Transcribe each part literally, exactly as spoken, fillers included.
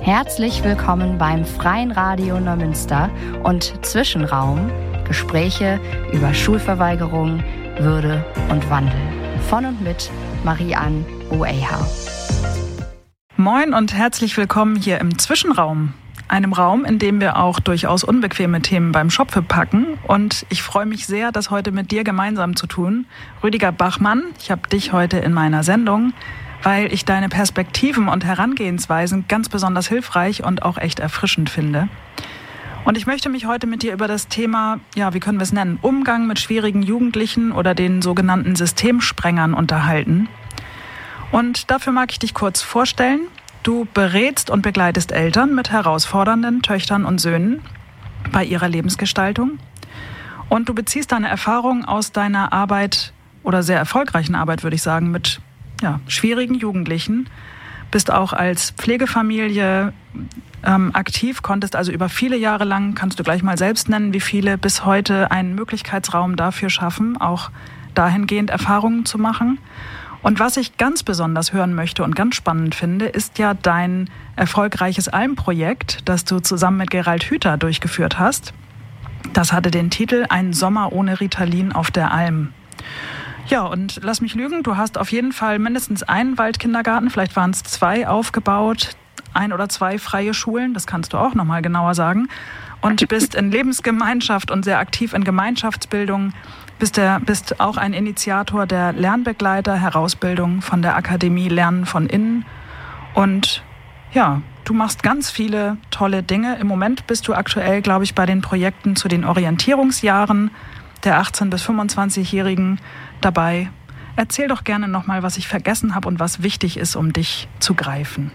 Herzlich willkommen beim Freien Radio Neumünster und Zwischenraum, Gespräche über Schulverweigerung, Würde und Wandel. Von und mit Marie-Ann Oeha. Moin und herzlich willkommen hier im Zwischenraum. Einem Raum, in dem wir auch durchaus unbequeme Themen beim Schopfe packen. Und ich freue mich sehr, das heute mit dir gemeinsam zu tun. Rüdiger Bachmann, ich habe dich heute in meiner Sendung, weil ich deine Perspektiven und Herangehensweisen ganz besonders hilfreich und auch echt erfrischend finde. Und ich möchte mich heute mit dir über das Thema, ja, wie können wir es nennen, Umgang mit schwierigen Jugendlichen oder den sogenannten Systemsprengern unterhalten. Und dafür mag ich dich kurz vorstellen. Du berätst und begleitest Eltern mit herausfordernden Töchtern und Söhnen bei ihrer Lebensgestaltung. Und du beziehst deine Erfahrung aus deiner Arbeit oder sehr erfolgreichen Arbeit, würde ich sagen, mit ja, schwierigen Jugendlichen. Bist auch als Pflegefamilie ähm, aktiv, konntest also über viele Jahre lang, kannst du gleich mal selbst nennen, wie viele bis heute einen Möglichkeitsraum dafür schaffen, auch dahingehend Erfahrungen zu machen. Und was ich ganz besonders hören möchte und ganz spannend finde, ist ja dein erfolgreiches Almprojekt, das du zusammen mit Gerald Hüther durchgeführt hast. Das hatte den Titel Ein Sommer ohne Ritalin auf der Alm. Ja, und lass mich lügen, du hast auf jeden Fall mindestens einen Waldkindergarten, vielleicht waren es zwei, aufgebaut, ein oder zwei freie Schulen, das kannst du auch nochmal genauer sagen. Und bist in Lebensgemeinschaft und sehr aktiv in Gemeinschaftsbildung. Bist, der, bist auch ein Initiator der Lernbegleiter, Herausbildung von der Akademie Lernen von Innen. Und ja, du machst ganz viele tolle Dinge. Im Moment bist du aktuell, glaube ich, bei den Projekten zu den Orientierungsjahren der achtzehn- bis fünfundzwanzigjährigen dabei. Erzähl doch gerne nochmal, was ich vergessen habe und was wichtig ist, um dich zu greifen.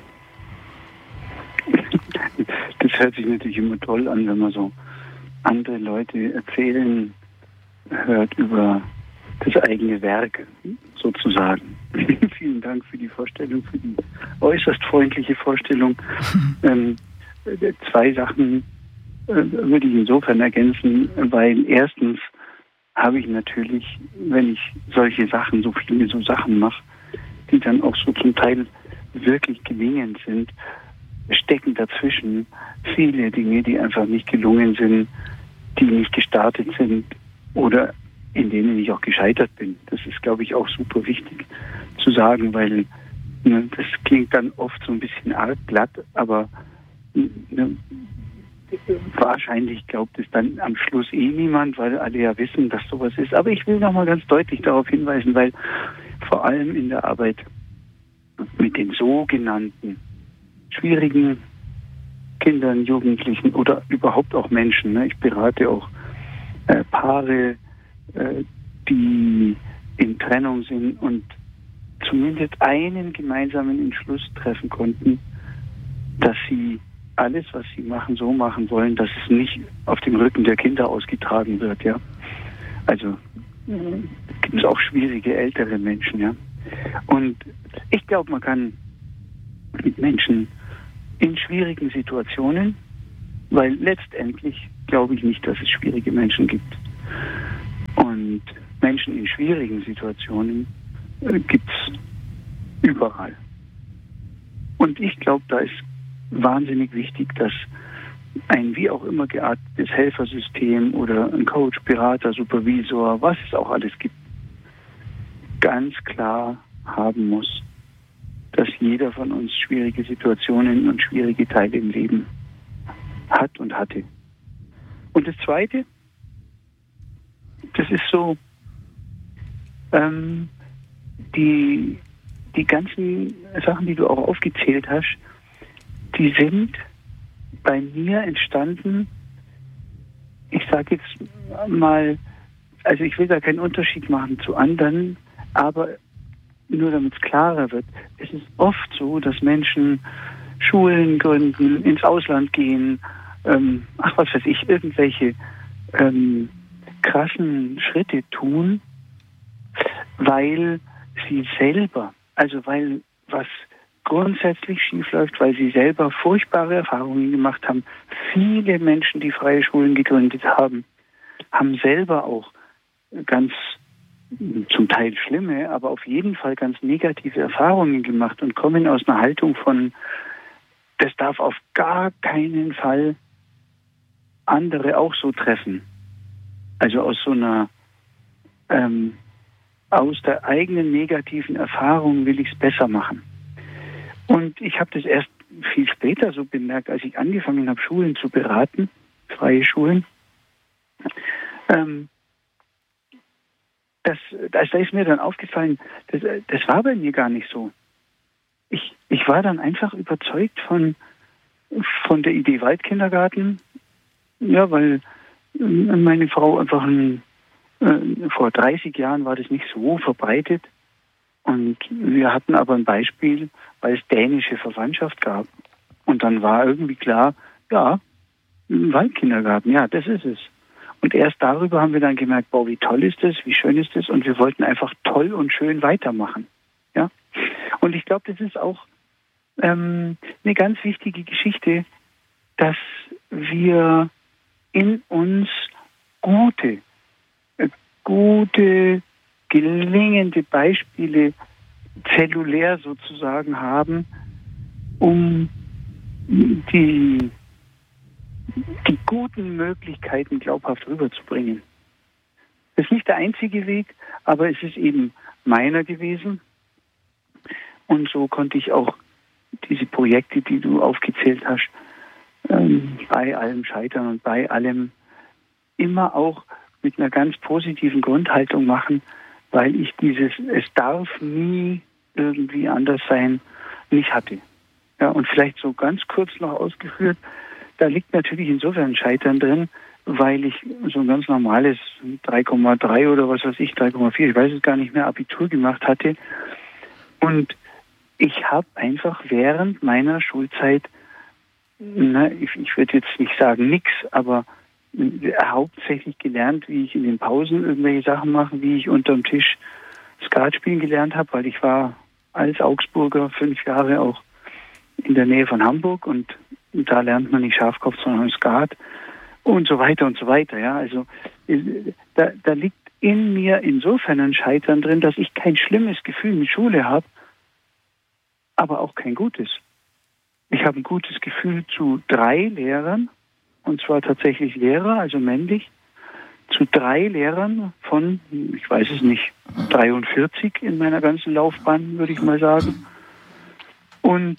Das hört sich natürlich immer toll an, wenn man so andere Leute erzählen hört über das eigene Werk sozusagen. Vielen Dank für die Vorstellung, für die äußerst freundliche Vorstellung. ähm, zwei Sachen äh, würde ich insofern ergänzen, weil erstens habe ich natürlich, wenn ich solche Sachen, so viele so Sachen mache, die dann auch so zum Teil wirklich gelingend sind, stecken dazwischen viele Dinge, die einfach nicht gelungen sind, die nicht gestartet sind oder in denen ich auch gescheitert bin. Das ist, glaube ich, auch super wichtig zu sagen, weil ne, das klingt dann oft so ein bisschen arg glatt, aber ne, wahrscheinlich glaubt es dann am Schluss eh niemand, weil alle ja wissen, dass sowas ist. Aber ich will nochmal ganz deutlich darauf hinweisen, weil vor allem in der Arbeit mit den sogenannten schwierigen Kindern, Jugendlichen oder überhaupt auch Menschen, ne, ich berate auch äh, Paare, äh, die in Trennung sind und zumindest einen gemeinsamen Entschluss treffen konnten, dass sie alles, was sie machen, so machen wollen, dass es nicht auf dem Rücken der Kinder ausgetragen wird, ja. Also äh, gibt es auch schwierige ältere Menschen, ja. Und ich glaube, man kann mit Menschen in schwierigen Situationen, weil letztendlich glaube ich nicht, dass es schwierige Menschen gibt. Und Menschen in schwierigen Situationen äh, gibt es überall. Und ich glaube, da ist wahnsinnig wichtig, dass ein wie auch immer geartetes Helfersystem oder ein Coach, Berater, Supervisor, was es auch alles gibt, ganz klar haben muss, dass jeder von uns schwierige Situationen und schwierige Teile im Leben hat und hatte. Und das Zweite, das ist so, ähm, die, die ganzen Sachen, die du auch aufgezählt hast, die sind bei mir entstanden, ich sage jetzt mal, also ich will da keinen Unterschied machen zu anderen, aber nur damit es klarer wird, es ist oft so, dass Menschen Schulen gründen, ins Ausland gehen, ähm, ach was weiß ich, irgendwelche ähm, krassen Schritte tun, weil sie selber, also weil was grundsätzlich schief läuft, weil sie selber furchtbare Erfahrungen gemacht haben. Viele Menschen, die freie Schulen gegründet haben, haben selber auch ganz zum Teil schlimme, aber auf jeden Fall ganz negative Erfahrungen gemacht und kommen aus einer Haltung von das darf auf gar keinen Fall andere auch so treffen. Also aus so einer, ähm, aus der eigenen negativen Erfahrung will ich es besser machen. Und ich habe das erst viel später so bemerkt, als ich angefangen habe, Schulen zu beraten, freie Schulen. Ähm, das, das, da ist mir dann aufgefallen, das, das war bei mir gar nicht so. Ich, ich war dann einfach überzeugt von, von der Idee Waldkindergarten, ja, weil meine Frau einfach ein, äh, vor dreißig Jahren war das nicht so verbreitet. Und wir hatten aber ein Beispiel, weil es dänische Verwandtschaft gab. Und dann war irgendwie klar, ja, ein Waldkindergarten, ja, das ist es. Und erst darüber haben wir dann gemerkt, boah, wie toll ist das, wie schön ist das. Und wir wollten einfach toll und schön weitermachen. Ja? Und ich glaube, das ist auch ähm, eine ganz wichtige Geschichte, dass wir in uns gute, äh, gute, gelingende Beispiele zellulär sozusagen haben, um die, die guten Möglichkeiten glaubhaft rüberzubringen. Das ist nicht der einzige Weg, aber es ist eben meiner gewesen. Und so konnte ich auch diese Projekte, die du aufgezählt hast, ähm, bei allem Scheitern und bei allem immer auch mit einer ganz positiven Grundhaltung machen, weil ich dieses, es darf nie irgendwie anders sein, nicht hatte. Ja, und vielleicht so ganz kurz noch ausgeführt, da liegt natürlich insofern Scheitern drin, weil ich so ein ganz normales drei Komma drei oder was weiß ich, drei Komma vier, ich weiß es gar nicht mehr, Abitur gemacht hatte. Und ich habe einfach während meiner Schulzeit, na, ich, ich würde jetzt nicht sagen nix, aber hauptsächlich gelernt, wie ich in den Pausen irgendwelche Sachen mache, wie ich unterm Tisch Skat spielen gelernt habe, weil ich war als Augsburger fünf Jahre auch in der Nähe von Hamburg und, und da lernt man nicht Schafkopf, sondern Skat und so weiter und so weiter. Ja, also da, da liegt in mir insofern ein Scheitern drin, dass ich kein schlimmes Gefühl mit Schule habe, aber auch kein gutes. Ich habe ein gutes Gefühl zu drei Lehrern, und zwar tatsächlich Lehrer, also männlich, zu drei Lehrern von, ich weiß es nicht, dreiundvierzig in meiner ganzen Laufbahn, würde ich mal sagen. Und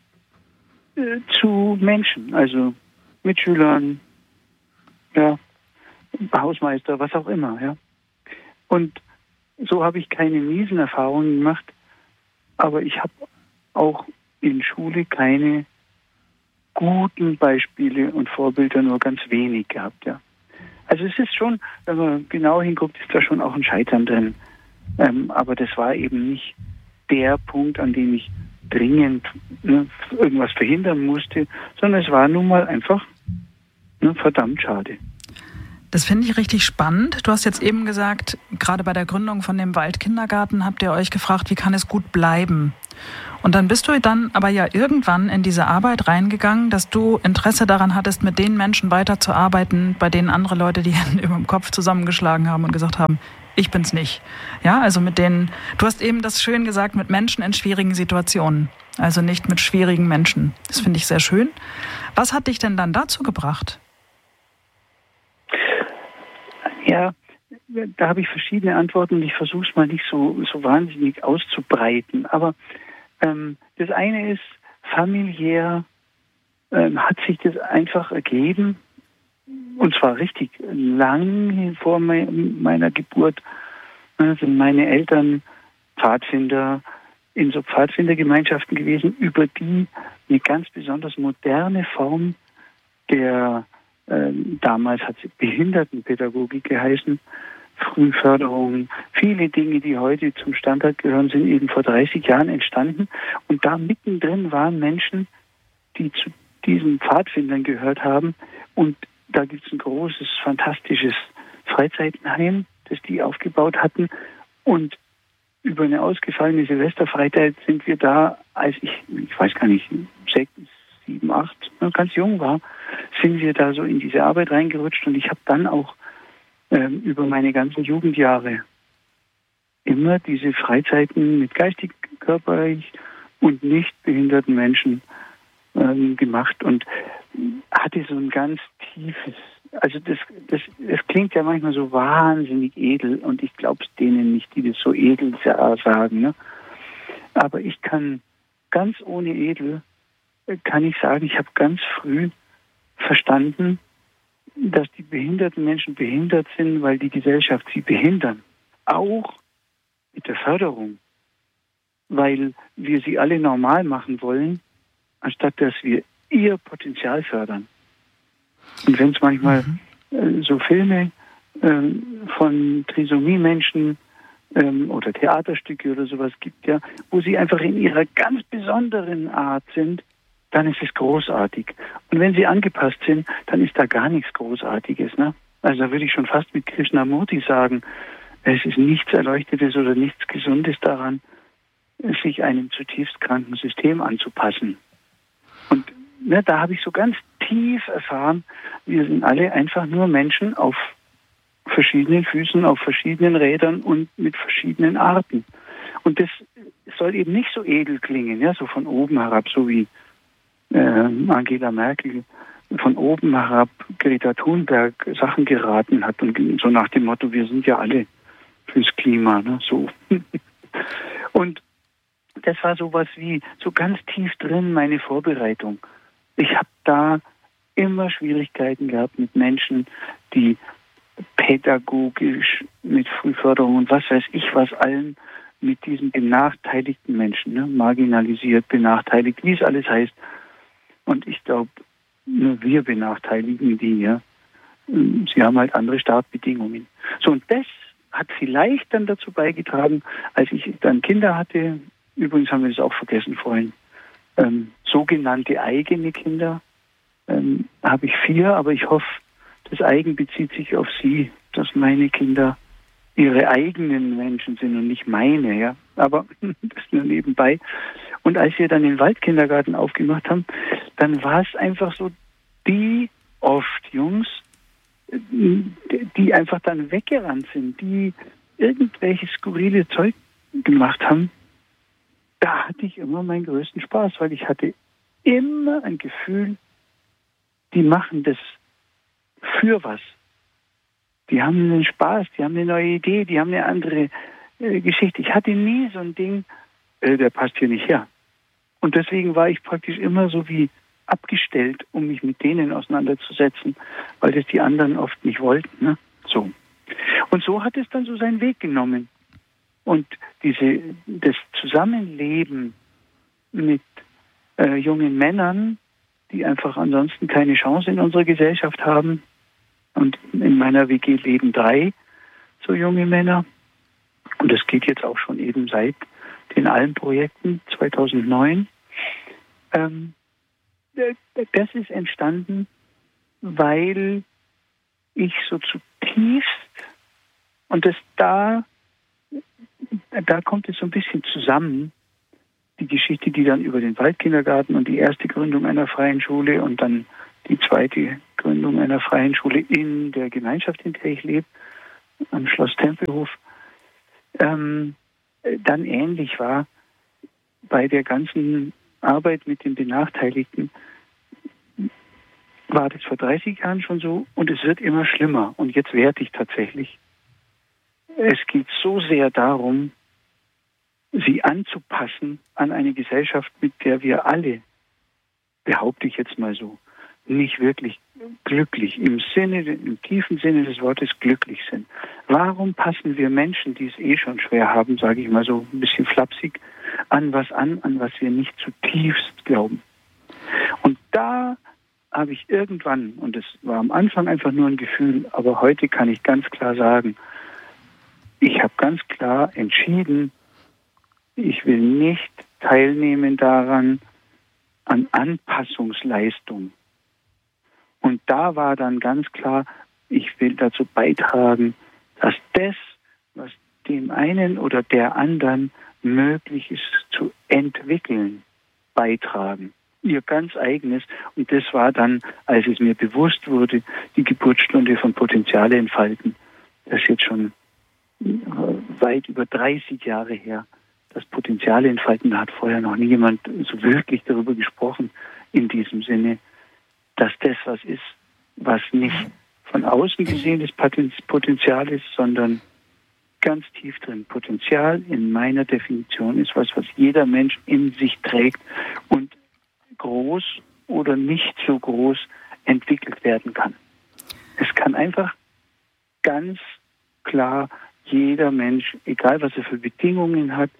äh, zu Menschen, also Mitschülern, ja, Hausmeister, was auch immer, ja. Und so habe ich keine miesen Erfahrungen gemacht, aber ich habe auch in Schule keine guten Beispiele und Vorbilder, nur ganz wenig gehabt, ja. Also es ist schon, wenn man genau hinguckt, ist da schon auch ein Scheitern drin. Ähm, aber das war eben nicht der Punkt, an dem ich dringend ne, irgendwas verhindern musste, sondern es war nun mal einfach ne, verdammt schade. Das finde ich richtig spannend. Du hast jetzt eben gesagt, gerade bei der Gründung von dem Waldkindergarten habt ihr euch gefragt, wie kann es gut bleiben? Und dann bist du dann aber ja irgendwann in diese Arbeit reingegangen, dass du Interesse daran hattest, mit den Menschen weiterzuarbeiten, bei denen andere Leute die Hände über dem Kopf zusammengeschlagen haben und gesagt haben, ich bin's nicht. Ja, also mit denen, du hast eben das schön gesagt, mit Menschen in schwierigen Situationen. Also nicht mit schwierigen Menschen. Das finde ich sehr schön. Was hat dich denn dann dazu gebracht? Ja, da habe ich verschiedene Antworten und ich versuche es mal nicht so, so wahnsinnig auszubreiten. Aber ähm, das eine ist, familiär ähm, hat sich das einfach ergeben, und zwar richtig lang vor me- meiner Geburt. Äh, sind meine Eltern Pfadfinder in so Pfadfindergemeinschaften gewesen, über die eine ganz besonders moderne Form der Ähm, damals hat sie Behindertenpädagogik geheißen, Frühförderung, viele Dinge, die heute zum Standard gehören, sind eben vor dreißig Jahren entstanden. Und da mittendrin waren Menschen, die zu diesen Pfadfindern gehört haben. Und da gibt es ein großes, fantastisches Freizeitenheim, das die aufgebaut hatten. Und über eine ausgefallene Silvesterfreizeit sind wir da, als ich, ich weiß gar nicht, sechs, sieben, acht, ganz jung war, sind wir da so in diese Arbeit reingerutscht und ich habe dann auch ähm, über meine ganzen Jugendjahre immer diese Freizeiten mit geistig, körperlich und nicht behinderten Menschen ähm, gemacht und hatte so ein ganz tiefes, also das, das, das klingt ja manchmal so wahnsinnig edel und ich glaube es denen nicht, die das so edel sagen. Ne? Aber ich kann ganz ohne edel, kann ich sagen, ich habe ganz früh verstanden, dass die behinderten Menschen behindert sind, weil die Gesellschaft sie behindern. Auch mit der Förderung. Weil wir sie alle normal machen wollen, anstatt dass wir ihr Potenzial fördern. Und wenn es manchmal mhm. äh, so Filme äh, von Trisomie-Menschen ähm, oder Theaterstücke oder sowas gibt, ja, wo sie einfach in ihrer ganz besonderen Art sind, dann ist es großartig. Und wenn sie angepasst sind, dann ist da gar nichts Großartiges. Ne? Also da würde ich schon fast mit Krishnamurti sagen, es ist nichts Erleuchtetes oder nichts Gesundes daran, sich einem zutiefst kranken System anzupassen. Und ne, da habe ich so ganz tief erfahren, wir sind alle einfach nur Menschen auf verschiedenen Füßen, auf verschiedenen Rädern und mit verschiedenen Arten. Und das soll eben nicht so edel klingen, ja, so von oben herab, so wie äh, Angela Merkel von oben herab Greta Thunberg Sachen geraten hat und so nach dem Motto, wir sind ja alle fürs Klima, ne, so. Und das war sowas wie so ganz tief drin meine Vorbereitung. Ich habe da immer Schwierigkeiten gehabt mit Menschen, die pädagogisch mit Frühförderung und was weiß ich was allen mit diesen benachteiligten Menschen, ne, marginalisiert, benachteiligt, wie es alles heißt. Und ich glaube, nur wir benachteiligen die, ja. Sie haben halt andere Startbedingungen. So, und das hat vielleicht dann dazu beigetragen, als ich dann Kinder hatte, übrigens haben wir das auch vergessen vorhin, ähm, sogenannte eigene Kinder, ähm, habe ich vier, aber ich hoffe, das Eigen bezieht sich auf Sie, dass meine Kinder ihre eigenen Menschen sind und nicht meine, ja. Aber das nur nebenbei. Und als wir dann den Waldkindergarten aufgemacht haben, dann war es einfach so, die oft Jungs, die einfach dann weggerannt sind, die irgendwelche skurrile Zeug gemacht haben, da hatte ich immer meinen größten Spaß, weil ich hatte immer ein Gefühl, die machen das für was. Die haben einen Spaß, die haben eine neue Idee, die haben eine andere äh, Geschichte. Ich hatte nie so ein Ding, äh, der passt hier nicht her. Und deswegen war ich praktisch immer so wie abgestellt, um mich mit denen auseinanderzusetzen, weil das die anderen oft nicht wollten. Ne? So. Und so hat es dann so seinen Weg genommen. Und diese, das Zusammenleben mit äh, jungen Männern, die einfach ansonsten keine Chance in unserer Gesellschaft haben. Und in meiner W G leben drei so junge Männer. Und das geht jetzt auch schon eben seit den Alm-Projekten zweitausendneun. Ähm, das ist entstanden, weil ich so zutiefst, und das da, da kommt es so ein bisschen zusammen, die Geschichte, die dann über den Waldkindergarten und die erste Gründung einer freien Schule und dann die zweite Gründung einer freien Schule in der Gemeinschaft, in der ich lebe, am Schloss Tempelhof, ähm, dann ähnlich war bei der ganzen Arbeit mit den Benachteiligten, war das vor dreißig Jahren schon so und es wird immer schlimmer. Und jetzt werte ich tatsächlich. Es geht so sehr darum, sie anzupassen an eine Gesellschaft, mit der wir alle, behaupte ich jetzt mal so, nicht wirklich glücklich, im Sinne, im tiefen Sinne des Wortes glücklich sind. Warum passen wir Menschen, die es eh schon schwer haben, sage ich mal so ein bisschen flapsig, an was an, an was wir nicht zutiefst glauben? Und da habe ich irgendwann, und es war am Anfang einfach nur ein Gefühl, aber heute kann ich ganz klar sagen, ich habe ganz klar entschieden, ich will nicht teilnehmen daran, an Anpassungsleistung. Und da war dann ganz klar, ich will dazu beitragen, dass das, was dem einen oder der anderen möglich ist zu entwickeln, beitragen. Ihr ganz eigenes. Und das war dann, als es mir bewusst wurde, die Geburtsstunde von Potenziale entfalten. Das ist jetzt schon weit über dreißig Jahre her. Das Potenziale entfalten, da hat vorher noch nie jemand so wirklich darüber gesprochen. in diesem Sinne, dass das was ist, was nicht von außen gesehenes Potenzial ist, sondern ganz tief drin. Potenzial in meiner Definition ist was, was jeder Mensch in sich trägt und groß oder nicht so groß entwickelt werden kann. Es kann einfach ganz klar jeder Mensch, egal was er für Bedingungen hat,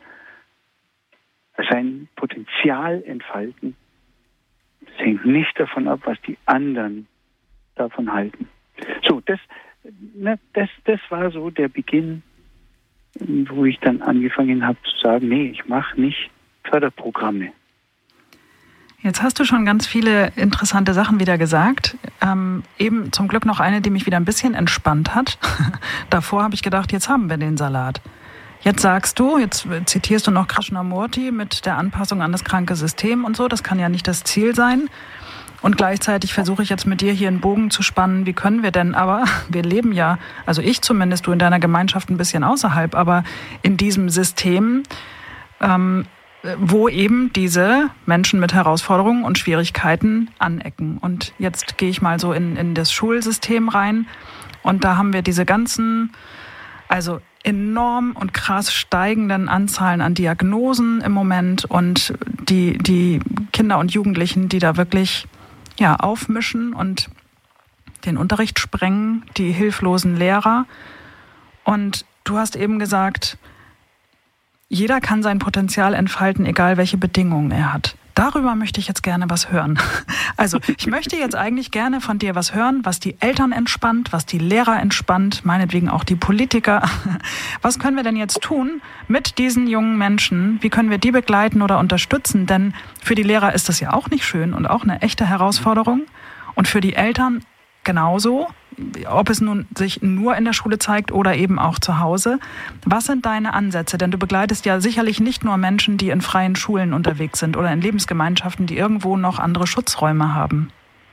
sein Potenzial entfalten. Das hängt nicht davon ab, was die anderen davon halten. So, das, ne, das, das war so der Beginn, wo ich dann angefangen habe zu sagen, nee, ich mache nicht Förderprogramme. Jetzt hast du schon ganz viele interessante Sachen wieder gesagt. Ähm, eben zum Glück noch eine, die mich wieder ein bisschen entspannt hat. Davor habe ich gedacht, jetzt haben wir den Salat. Jetzt sagst du, jetzt zitierst du noch Krishnamurti mit der Anpassung an das kranke System und so. Das kann ja nicht das Ziel sein. Und gleichzeitig versuche ich jetzt mit dir hier einen Bogen zu spannen. Wie können wir denn aber, wir leben ja, also ich zumindest, du in deiner Gemeinschaft ein bisschen außerhalb, aber in diesem System, ähm, wo eben diese Menschen mit Herausforderungen und Schwierigkeiten anecken. Und jetzt gehe ich mal so in, in das Schulsystem rein und da haben wir diese ganzen, also enorm und krass steigenden Anzahlen an Diagnosen im Moment und die, die Kinder und Jugendlichen, die da wirklich ja, aufmischen und den Unterricht sprengen, die hilflosen Lehrer. Und du hast eben gesagt, jeder kann sein Potenzial entfalten, egal welche Bedingungen er hat. Darüber möchte ich jetzt gerne was hören. Also ich möchte jetzt eigentlich gerne von dir was hören, was die Eltern entspannt, was die Lehrer entspannt, meinetwegen auch die Politiker. Was können wir denn jetzt tun mit diesen jungen Menschen? Wie können wir die begleiten oder unterstützen? Denn für die Lehrer ist das ja auch nicht schön und auch eine echte Herausforderung. Und für die Eltern genauso, ob es nun sich nur in der Schule zeigt oder eben auch zu Hause. Was sind deine Ansätze? Denn du begleitest ja sicherlich nicht nur Menschen, die in freien Schulen unterwegs sind oder in Lebensgemeinschaften, die irgendwo noch andere Schutzräume haben.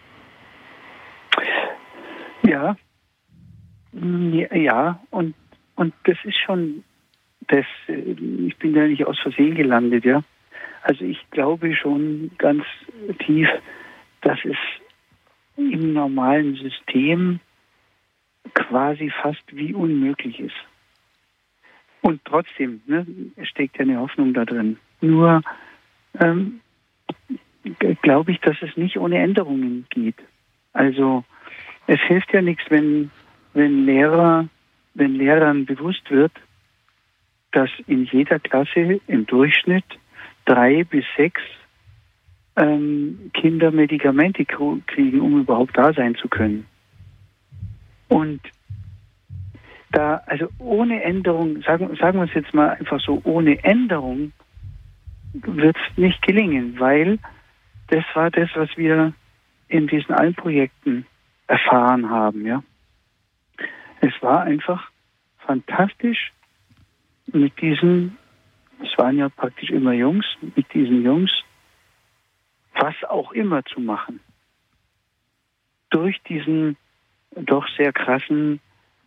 Ja, ja, und, und das ist schon, das, ich bin da nicht aus Versehen gelandet, ja. Also ich glaube schon ganz tief, dass es im normalen System quasi fast wie unmöglich ist. Und trotzdem, ne, steckt ja eine Hoffnung da drin. Nur ähm, glaube ich, dass es nicht ohne Änderungen geht. Also es hilft ja nichts, wenn, wenn Lehrer, wenn Lehrern bewusst wird, dass in jeder Klasse im Durchschnitt drei bis sechs ähm, Kinder Medikamente kriegen, um überhaupt da sein zu können. Und da, also ohne Änderung, sagen, sagen wir es jetzt mal einfach so, ohne Änderung wird es nicht gelingen, weil das war das, was wir in diesen allen Projekten erfahren haben, ja. Es war einfach fantastisch mit diesen, es waren ja praktisch immer Jungs, mit diesen Jungs, was auch immer zu machen. Durch diesen doch sehr krassen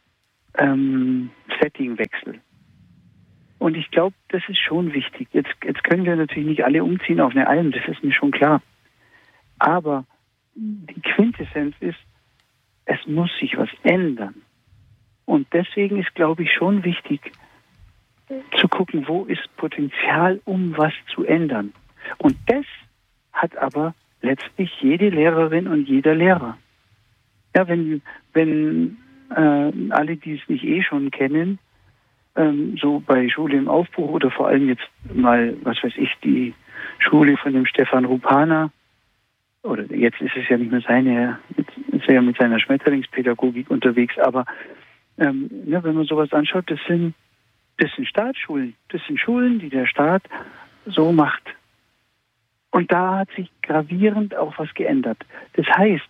ähm, Settingwechsel. Und ich glaube, das ist schon wichtig. Jetzt, jetzt können wir natürlich nicht alle umziehen auf eine Alm, das ist mir schon klar. Aber die Quintessenz ist, es muss sich was ändern. Und deswegen ist, glaube ich, schon wichtig zu gucken, wo ist Potenzial, um was zu ändern. Und das hat aber letztlich jede Lehrerin und jeder Lehrer. Ja, wenn, wenn äh, alle, die es nicht eh schon kennen, ähm, so bei Schule im Aufbruch oder vor allem jetzt mal, was weiß ich, die Schule von dem Stefan Rupana, oder jetzt ist es ja nicht mehr seine, jetzt ist er ja mit seiner Schmetterlingspädagogik unterwegs, aber ähm, ja, wenn man sowas anschaut, das sind, das sind Staatsschulen, das sind Schulen, die der Staat so macht. Und da hat sich gravierend auch was geändert. Das heißt,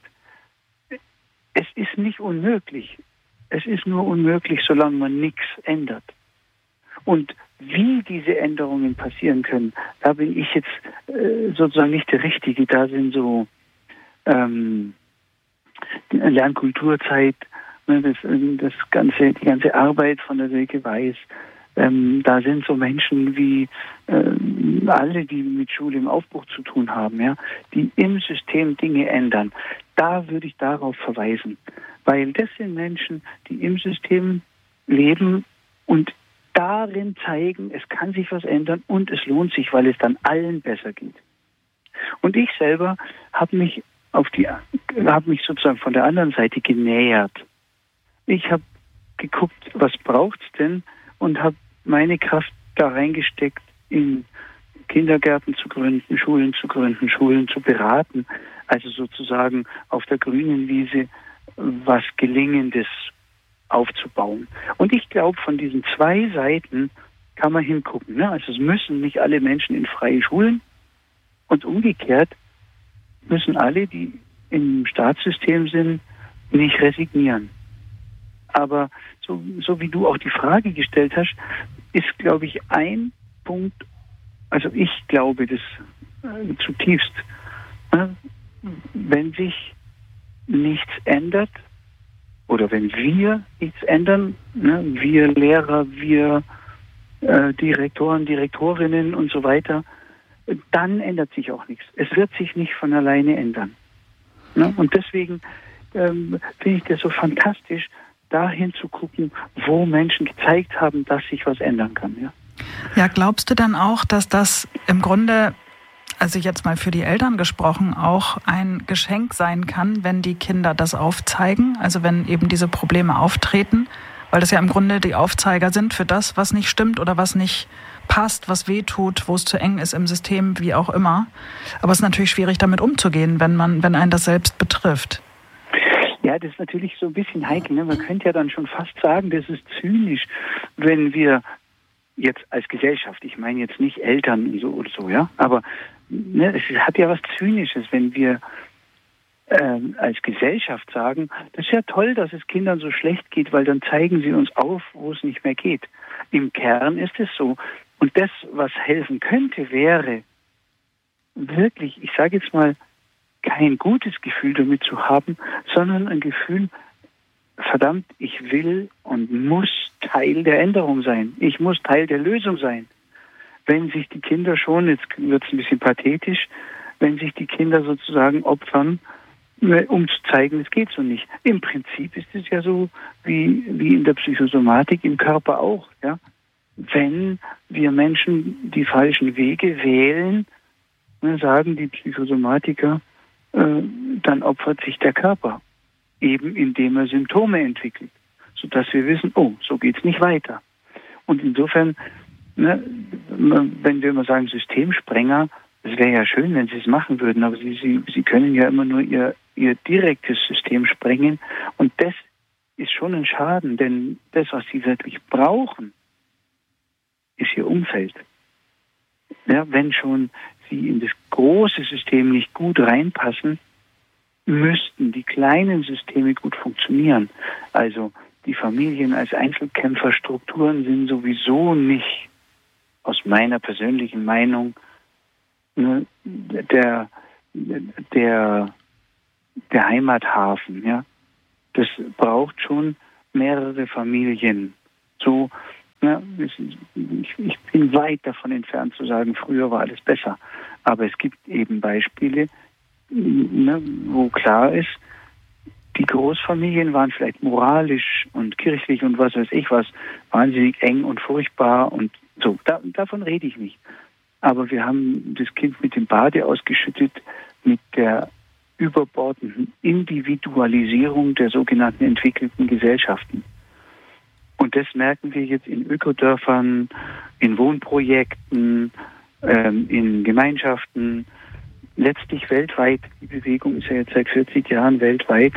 es ist nicht unmöglich. Es ist nur unmöglich, solange man nichts ändert. Und wie diese Änderungen passieren können, da bin ich jetzt äh, sozusagen nicht der Richtige. Da sind so ähm, Lernkulturzeit, ne, das, das ganze, die ganze Arbeit von der Silke Weiß, Ähm, da sind so Menschen wie äh, alle, die mit Schule im Aufbruch zu tun haben, ja, die im System Dinge ändern. Da würde ich darauf verweisen, weil das sind Menschen, die im System leben und darin zeigen, es kann sich was ändern und es lohnt sich, weil es dann allen besser geht. Und ich selber habe mich auf die, habe mich sozusagen von der anderen Seite genähert. Ich habe geguckt, was braucht's denn, und habe meine Kraft da reingesteckt, in Kindergärten zu gründen, Schulen zu gründen, Schulen zu beraten, also sozusagen auf der grünen Wiese was Gelingendes aufzubauen. Und ich glaube, von diesen zwei Seiten kann man hingucken. Ne? Also es müssen nicht alle Menschen in freie Schulen, und umgekehrt müssen alle, die im Staatssystem sind, nicht resignieren. Aber so, so wie du auch die Frage gestellt hast, ist, glaube ich, ein Punkt, also ich glaube das äh, zutiefst, ne? Wenn sich nichts ändert oder wenn wir nichts ändern, ne? wir Lehrer, wir äh, Direktoren, Direktorinnen und so weiter, dann ändert sich auch nichts. Es wird sich nicht von alleine ändern. Ne? Und deswegen ähm, finde ich das so fantastisch, dahin zu gucken, wo Menschen gezeigt haben, dass sich was ändern kann. Ja, ja, glaubst du dann auch, dass das im Grunde, also jetzt mal für die Eltern gesprochen, auch ein Geschenk sein kann, wenn die Kinder das aufzeigen, also wenn eben diese Probleme auftreten, weil das ja im Grunde die Aufzeiger sind für das, was nicht stimmt oder was nicht passt, was wehtut, wo es zu eng ist im System, wie auch immer. Aber es ist natürlich schwierig, damit umzugehen, wenn man, wenn einen das selbst betrifft. Ja, das ist natürlich so ein bisschen heikel. Ne? Man könnte ja dann schon fast sagen, das ist zynisch, wenn wir jetzt als Gesellschaft, ich meine jetzt nicht Eltern so oder so, ja, aber ne, es hat ja was Zynisches, wenn wir ähm, als Gesellschaft sagen, das ist ja toll, dass es Kindern so schlecht geht, weil dann zeigen sie uns auf, wo es nicht mehr geht. Im Kern ist es so. Und das, was helfen könnte, wäre wirklich, ich sage jetzt mal, kein gutes Gefühl damit zu haben, sondern ein Gefühl, verdammt, ich will und muss Teil der Änderung sein. Ich muss Teil der Lösung sein. Wenn sich die Kinder schon, jetzt wird es ein bisschen pathetisch, wenn sich die Kinder sozusagen opfern, um zu zeigen, es geht so nicht. Im Prinzip ist es ja so wie, wie in der Psychosomatik im Körper auch. Ja? Wenn wir Menschen die falschen Wege wählen, dann sagen die Psychosomatiker, äh, dann opfert sich der Körper, eben indem er Symptome entwickelt, sodass wir wissen, oh, so geht's nicht weiter. Und insofern, ne, wenn wir immer sagen Systemsprenger, es wäre ja schön, wenn sie es machen würden, aber sie, sie, sie können ja immer nur ihr, ihr direktes System sprengen. Und das ist schon ein Schaden, denn das, was sie wirklich brauchen, ist ihr Umfeld. Ja, wenn schon sie in das große System nicht gut reinpassen, müssten die kleinen Systeme gut funktionieren. Also die Familien als Einzelkämpferstrukturen sind sowieso nicht, aus meiner persönlichen Meinung, ne, der, der, der Heimathafen. Ja? Das braucht schon mehrere Familien. So, ne, ich, ich bin weit davon entfernt zu sagen, früher war alles besser. Aber es gibt eben Beispiele, ne, wo klar ist, die Großfamilien waren vielleicht moralisch und kirchlich und was weiß ich was, wahnsinnig eng und furchtbar und so. Da, davon rede ich nicht. Aber wir haben das Kind mit dem Bade ausgeschüttet mit der überbordenden Individualisierung der sogenannten entwickelten Gesellschaften. Und das merken wir jetzt in Ökodörfern, in Wohnprojekten, ähm, in Gemeinschaften, letztlich weltweit. Die Bewegung ist ja jetzt seit vierzig Jahren weltweit,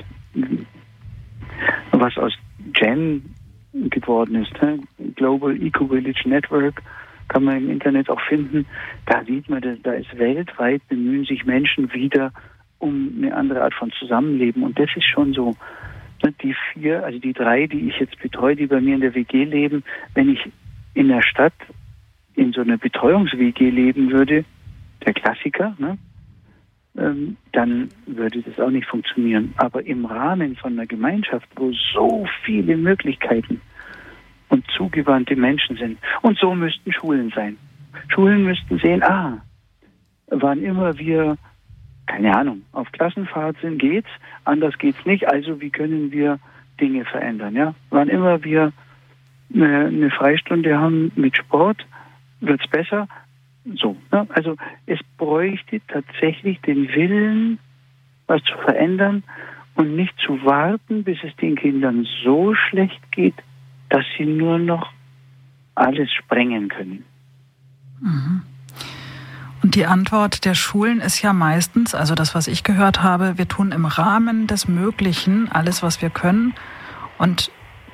was aus Gen geworden ist. Ne? Global Eco-Village Network kann man im Internet auch finden. Da sieht man, da ist weltweit, bemühen sich Menschen wieder um eine andere Art von Zusammenleben. Und das ist schon so. Die vier, also die drei, die ich jetzt betreue, die bei mir in der W G leben, wenn ich in der Stadt in so einer Betreuungs-W G leben würde, der Klassiker, ne, ähm, dann würde das auch nicht funktionieren. Aber im Rahmen von einer Gemeinschaft, wo so viele Möglichkeiten und zugewandte Menschen sind. Und so müssten Schulen sein. Schulen müssten sehen, ah, wann immer wir, keine Ahnung, auf Klassenfahrt sind, geht's, anders geht's nicht, also wie können wir Dinge verändern, ja? Wann immer wir eine, eine Freistunde haben mit Sport, wird's besser, so, ne? Also es bräuchte tatsächlich den Willen, was zu verändern und nicht zu warten, bis es den Kindern so schlecht geht, dass sie nur noch alles sprengen können. Mhm. Und die Antwort der Schulen ist ja meistens, also das, was ich gehört habe, wir tun im Rahmen des Möglichen alles, was wir können. Und